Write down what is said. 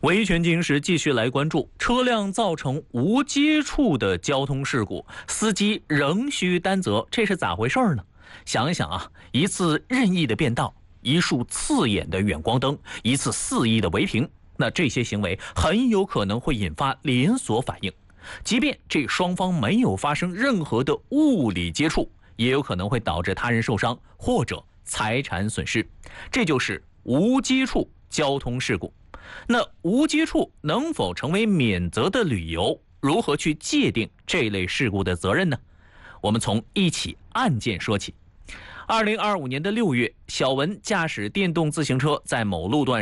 维权经时继续来关注车辆造成无接触的交通事故，司机仍需担责，这是咋回事呢？想一想啊，一次任意的变道，一束刺眼的远光灯，一次肆意的违停，那这些行为很有可能会引发连锁反应。即便这双方没有发生任何的物理接触，也有可能会导致他人受伤或者财产损失，这就是无接触交通事故。那无接触能否成为免责的理由？如何去界定这类事故的责任呢？我们从一起案件说起。2025年6月，小文驾驶电动自行车在某路段